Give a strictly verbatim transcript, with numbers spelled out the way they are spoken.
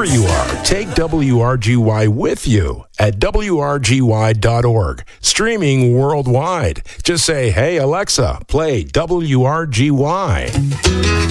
you are, take W R G Y with you at W R G Y dot org, streaming worldwide. Just say, hey, Alexa, play W R G Y.